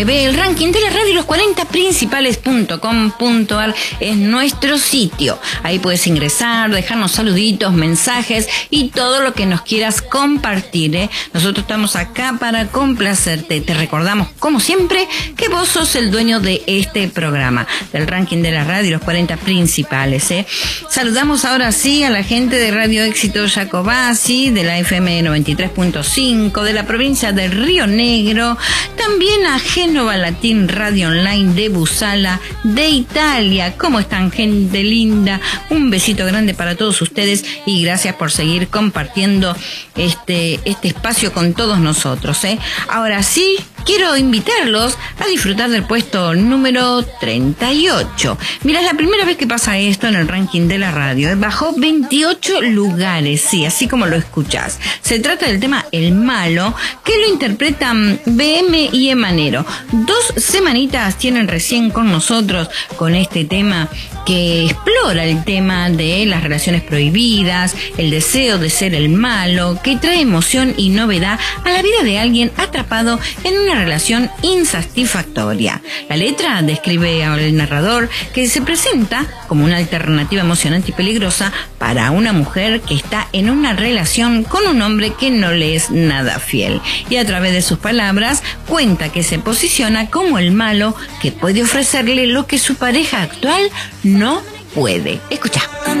El ranking de la radio, los 40principales.com.ar es nuestro sitio. Ahí puedes ingresar, dejarnos saluditos, mensajes y todo lo que nos quieras compartir, Nosotros estamos acá para complacerte. Te recordamos, como siempre, que vos sos el dueño de este programa, del ranking de la radio, los 40 principales, Saludamos ahora sí a la gente de Radio Éxito Jacobasi, de la FM 93.5, de la provincia de Río Negro, también a Génova Latín Radio Online de Busala, de Italia. ¿Cómo están, gente linda? Un besito grande para todos ustedes y gracias por seguir compartiendo este espacio con todos nosotros, Ahora sí, quiero invitarlos a disfrutar del puesto número 38. Mira, es la primera vez que pasa esto en el ranking de la radio. Bajó 28 lugares, sí, así como lo escuchás. Se trata del tema El Malo, que lo interpretan BM y Emanero. 2 semanitas tienen recién con nosotros con este tema que explora el tema de las relaciones prohibidas, el deseo de ser el malo, que trae emoción y novedad a la vida de alguien atrapado en una relación insatisfactoria. La letra describe al narrador que se presenta como una alternativa emocionante y peligrosa para una mujer que está en una relación con un hombre que no le es nada fiel. Y a través de sus palabras cuenta que se posiciona como el malo que puede ofrecerle lo que su pareja actual no puede. Escucha.